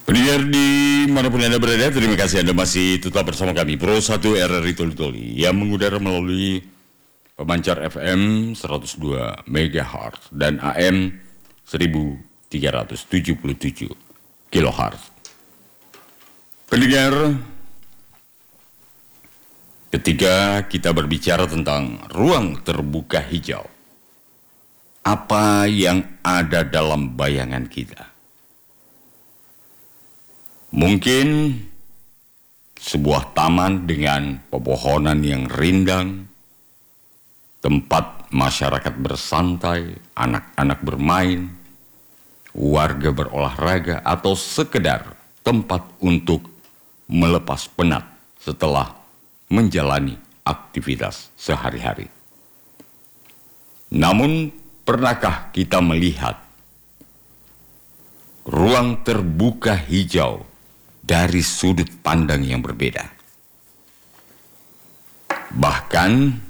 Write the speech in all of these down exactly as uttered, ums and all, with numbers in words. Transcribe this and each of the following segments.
Pendengar di manapun Anda berada, terima kasih Anda masih tetap bersama kami Pro satu R R I Toli Toli yang mengudara melalui pemancar F M seratus dua megahertz dan A M seribu tiga ratus tujuh puluh tujuh kilohertz. Pendengar, ketika kita berbicara tentang ruang terbuka hijau, apa yang ada dalam bayangan kita? Mungkin sebuah taman dengan pepohonan yang rindang, tempat masyarakat bersantai, anak-anak bermain, warga berolahraga, atau sekedar tempat untuk melepas penat setelah menjalani aktivitas sehari-hari. Namun, pernahkah kita melihat ruang terbuka hijau dari sudut pandang yang berbeda? Bahkan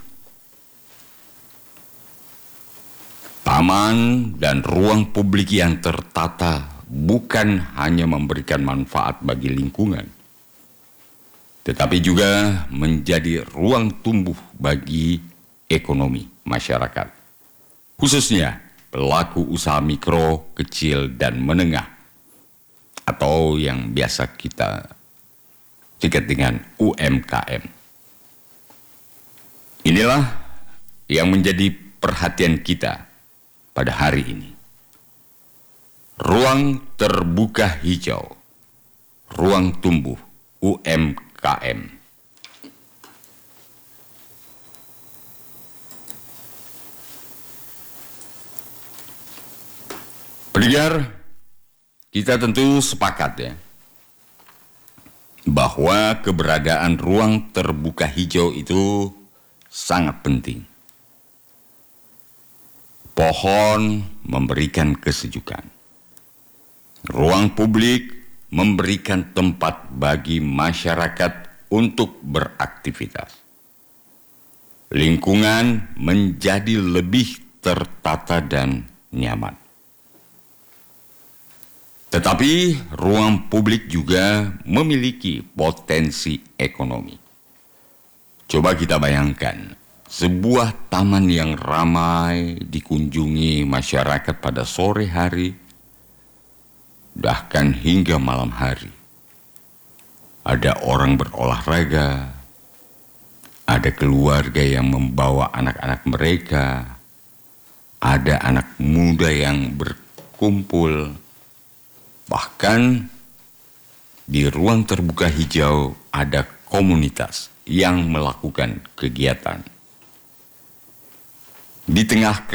taman dan ruang publik yang tertata bukan hanya memberikan manfaat bagi lingkungan, tetapi juga menjadi ruang tumbuh bagi ekonomi masyarakat, khususnya pelaku usaha mikro, kecil, dan menengah, atau yang biasa kita singkat dengan U M K M. Inilah yang menjadi perhatian kita pada hari ini. Ruang terbuka hijau, ruang tumbuh U M K M. Pendengar, kita tentu sepakat ya, bahwa keberadaan ruang terbuka hijau itu sangat penting. Pohon memberikan kesejukan. Ruang publik memberikan tempat bagi masyarakat untuk beraktivitas. Lingkungan menjadi lebih tertata dan nyaman. Tetapi ruang publik juga memiliki potensi ekonomi. Coba kita bayangkan, sebuah taman yang ramai dikunjungi masyarakat pada sore hari, bahkan hingga malam hari. Ada orang berolahraga, ada keluarga yang membawa anak-anak mereka, ada anak muda yang berkumpul. Bahkan di ruang terbuka hijau ada komunitas yang melakukan kegiatan. Di tengah